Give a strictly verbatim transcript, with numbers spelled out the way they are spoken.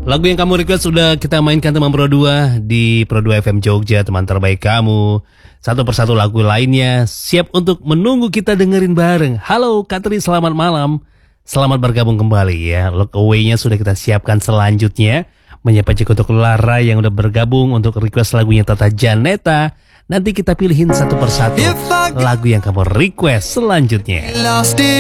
Lagu yang kamu request sudah kita mainkan teman Pro dua di Pro dua F M Jogja, teman terbaik kamu. Satu persatu lagu lainnya siap untuk menunggu kita dengerin bareng. Halo Katri, selamat malam. Selamat bergabung kembali ya. Look away-nya sudah kita siapkan selanjutnya. Menyapa juga untuk Lara yang udah bergabung untuk request lagunya Tata Janeta. Nanti kita pilihin satu persatu lagu yang kamu request selanjutnya.